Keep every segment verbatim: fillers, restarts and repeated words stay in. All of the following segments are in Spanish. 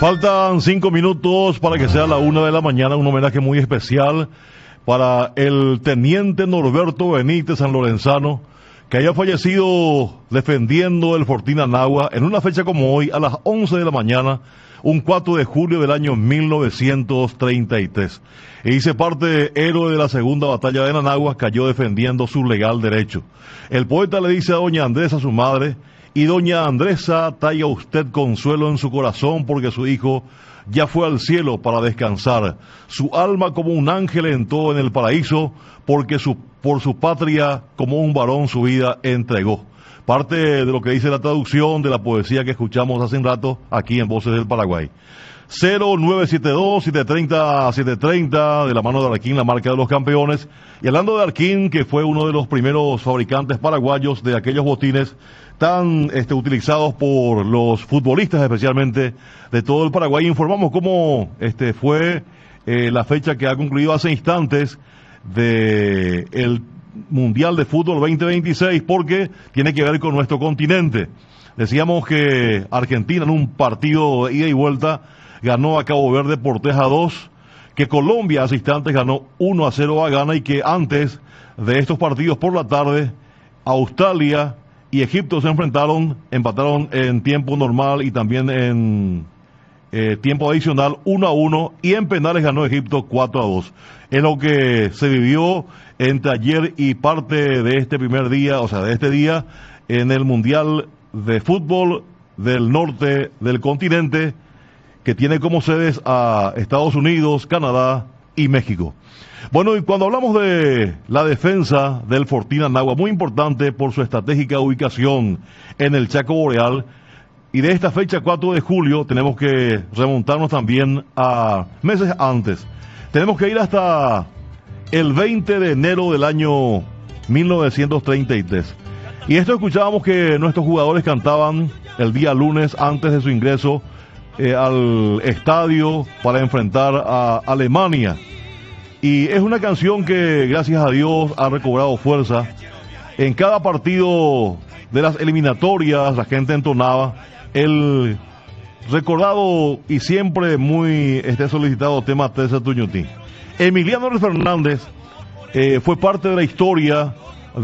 Faltan cinco minutos para que sea la una de la mañana, un homenaje muy especial para el teniente Norberto Benítez Sanlorenzano, que haya fallecido defendiendo el Fortín Anagua en una fecha como hoy, a las once de la mañana, un cuatro de julio del año mil novecientos treinta y tres. E hice parte héroe de la segunda batalla de Nanagua, cayó defendiendo su legal derecho. El poeta le dice a doña Andresa, su madre: y doña Andresa, traiga usted consuelo en su corazón, porque su hijo ya fue al cielo para descansar. Su alma como un ángel entró en el paraíso, porque su, por su patria como un varón su vida entregó. Parte de lo que dice la traducción de la poesía que escuchamos hace un rato aquí en Voces del Paraguay. cero nueve siete dos, siete tres cero, siete tres cero, de la mano de Arquín, la marca de los campeones. Y hablando de Arquín, que fue uno de los primeros fabricantes paraguayos de aquellos botines tan este, utilizados por los futbolistas, especialmente de todo el Paraguay, informamos cómo este, fue eh, la fecha que ha concluido hace instantes de el Mundial de Fútbol veinte veintiséis, porque tiene que ver con nuestro continente. Decíamos que Argentina en un partido de ida y vuelta ganó a Cabo Verde por tres a dos, que Colombia hace instantes ganó uno a cero a Ghana, y que antes de estos partidos por la tarde Australia y Egipto se enfrentaron, empataron en tiempo normal y también en eh, tiempo adicional uno a uno, y en penales ganó Egipto cuatro a dos. Es lo que se vivió entre ayer y parte de este primer día, o sea, de este día, en el Mundial de Fútbol del norte del continente, que tiene como sedes a Estados Unidos, Canadá y México. Bueno, y cuando hablamos de la defensa del Fortín Anagua, muy importante por su estratégica ubicación en el Chaco Boreal, y de esta fecha cuatro de julio tenemos que remontarnos también a meses antes. Tenemos que ir hasta el veinte de enero del año mil novecientos treinta y tres. Y esto escuchábamos que nuestros jugadores cantaban el día lunes antes de su ingreso eh, al estadio para enfrentar a Alemania. Y es una canción que, gracias a Dios, ha recobrado fuerza. En cada partido de las eliminatorias, la gente entonaba el recordado y siempre muy este, solicitado tema Teresa Tuñuti. Emiliano Fernández eh, fue parte de la historia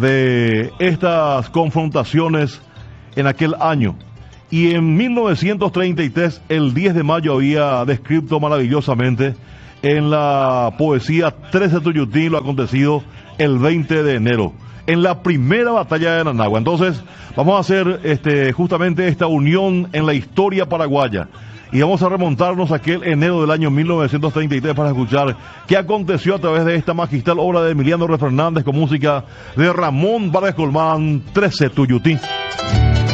de estas confrontaciones en aquel año. Y en mil novecientos treinta y tres, el diez de mayo, había descrito maravillosamente en la poesía trece Tuyutí lo acontecido el veinte de enero, en la primera batalla de Nanagua. Entonces, vamos a hacer este, justamente esta unión en la historia paraguaya. Y vamos a remontarnos a aquel enero del año mil novecientos treinta y tres para escuchar qué aconteció a través de esta magistral obra de Emiliano Fernández, con música de Ramón Vargas Colmán, trece Tuyutí.